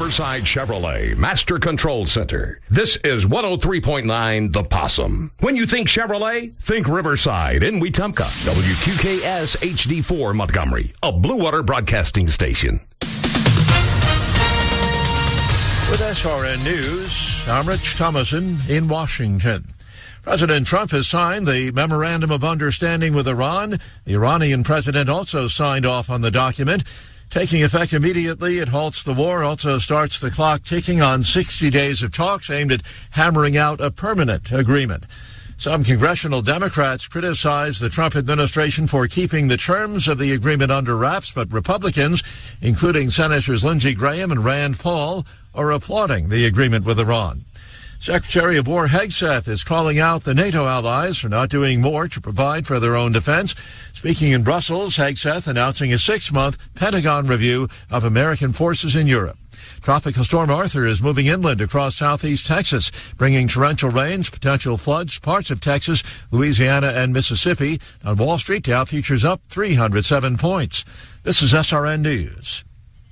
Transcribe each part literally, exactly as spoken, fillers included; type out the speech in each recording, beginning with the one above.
Riverside Chevrolet Master Control Center. This is one oh three point nine The Possum. When you think Chevrolet, think Riverside in Wetumpka. W Q K S H D four Montgomery, a Blue Water Broadcasting station. With S R N News, I'm Rich Thomason in Washington. President Trump has signed the Memorandum of Understanding with Iran. The Iranian president also signed off on the document. Taking effect immediately, it halts the war, also starts the clock ticking on sixty days of talks aimed at hammering out a permanent agreement. Some congressional Democrats criticize the Trump administration for keeping the terms of the agreement under wraps, but Republicans, including Senators Lindsey Graham and Rand Paul, are applauding the agreement with Iran. Secretary of War Hegseth is calling out the NATO allies for not doing more to provide for their own defense. Speaking in Brussels, Hegseth announcing a six-month Pentagon review of American forces in Europe. Tropical Storm Arthur is moving inland across southeast Texas, bringing torrential rains, potential floods, parts of Texas, Louisiana, and Mississippi. On Wall Street, Dow futures up three hundred seven points. This is S R N News.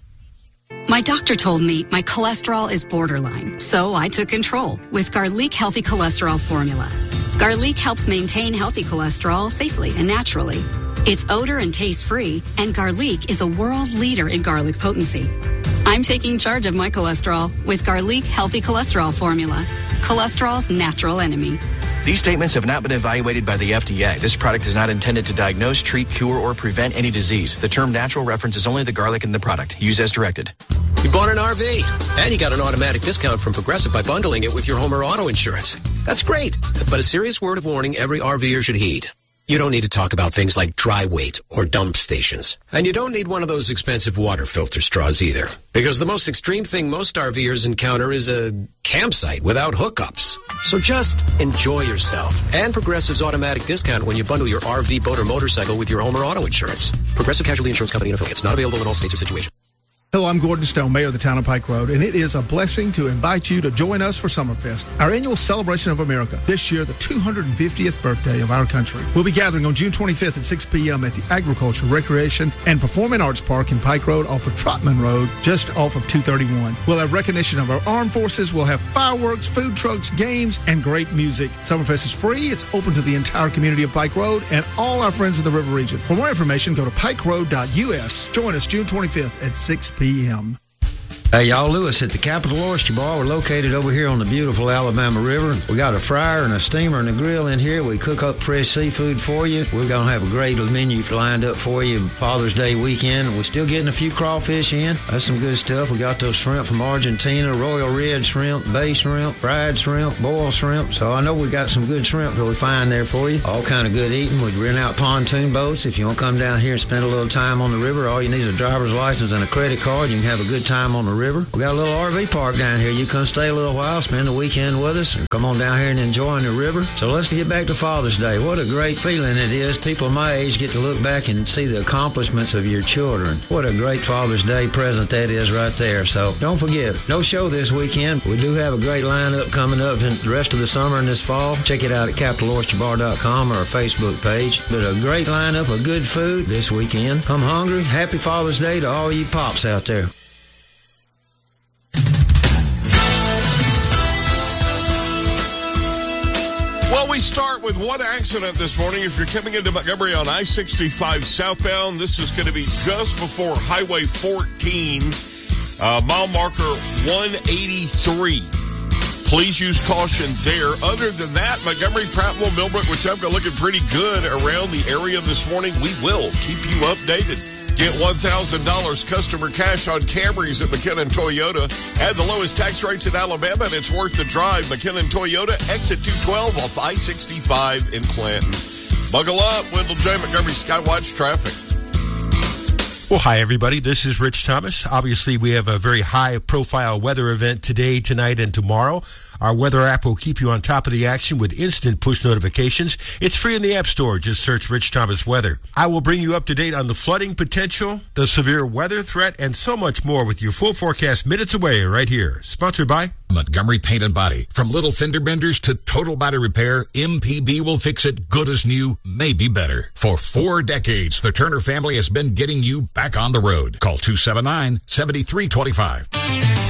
My doctor told me my cholesterol is borderline, so I took control with Garlic Healthy Cholesterol Formula. Garlic helps maintain healthy cholesterol safely and naturally. It's odor and taste-free, and Garlic is a world leader in garlic potency. I'm taking charge of my cholesterol with Garlic Healthy Cholesterol Formula, cholesterol's natural enemy. These statements have not been evaluated by the F D A. This product is not intended to diagnose, treat, cure, or prevent any disease. The term natural references only the garlic in the product. Use as directed. You bought an R V, and you got an automatic discount from Progressive by bundling it with your home or auto insurance. That's great, but a serious word of warning every RVer should heed. You don't need to talk about things like dry weight or dump stations. And you don't need one of those expensive water filter straws either. Because the most extreme thing most RVers encounter is a campsite without hookups. So just enjoy yourself. And Progressive's automatic discount when you bundle your R V, boat, or motorcycle with your home or auto insurance. Progressive Casualty Insurance Company and affiliates. Not available in all states or situations. Hello, I'm Gordon Stone, Mayor of the town of Pike Road, and it is a blessing to invite you to join us for Summerfest, our annual celebration of America. This year, the two hundred fiftieth birthday of our country. We'll be gathering on June twenty-fifth at six p.m. at the Agriculture, Recreation, and Performing Arts Park in Pike Road off of Trotman Road, just off of two thirty-one. We'll have recognition of our armed forces. We'll have fireworks, food trucks, games, and great music. Summerfest is free. It's open to the entire community of Pike Road and all our friends in the River Region. For more information, go to pike road dot u s. Join us June twenty-fifth at six p.m. Hey, y'all, Lewis at the Capital Oyster Bar. We're located over here on the beautiful Alabama River. We got a fryer and a steamer and a grill in here. We cook up fresh seafood for you. We're going to have a great menu lined up for you Father's Day weekend. We're still getting a few crawfish in. That's some good stuff. We got those shrimp from Argentina, Royal Red shrimp, bay shrimp, fried shrimp, boiled shrimp. So I know we got some good shrimp that we find there for you. All kind of good eating. We rent out pontoon boats. If you want to come down here and spend a little time on the river, all you need is a driver's license and a credit card. You can have a good time on the river. We got a little R V park down here. You come stay a little while, spend the weekend with us, and come on down here and enjoy the river. So let's get back to Father's Day. What a great feeling it is. People my age get to look back and see the accomplishments of your children. What a great Father's Day present that is right there. So don't forget, no show this weekend. We do have a great lineup coming up in the rest of the summer and this fall. Check it out at capital oyster bar dot com or our Facebook page. But a great lineup of good food this weekend. Come hungry. Happy Father's Day to all you pops out there. Well, we start with one accident this morning. If you're coming into Montgomery on I sixty-five southbound, this is going to be just before Highway fourteen, uh, mile marker one eighty-three. Please use caution there. Other than that, Montgomery, Prattville, Millbrook, Wetumpka looking pretty good around the area this morning. We will keep you updated. Get one thousand dollars customer cash on Camrys at McKinnon Toyota. Had the lowest tax rates in Alabama, and it's worth the drive. McKinnon Toyota, exit two twelve off I sixty-five in Clanton. Buckle up, Wendell J. Montgomery Skywatch traffic. Well, hi, everybody. This is Rich Thomas. Obviously, we have a very high-profile weather event today, tonight, and tomorrow. Our weather app will keep you on top of the action with instant push notifications. It's free in the App Store. Just search Rich Thomas Weather. I will bring you up to date on the flooding potential, the severe weather threat, and so much more with your full forecast minutes away right here. Sponsored by Montgomery Paint and Body. From little fender benders to total body repair, M P B will fix it good as new, maybe better. For four decades, the Turner family has been getting you back on the road. Call two seven nine, seven three two five.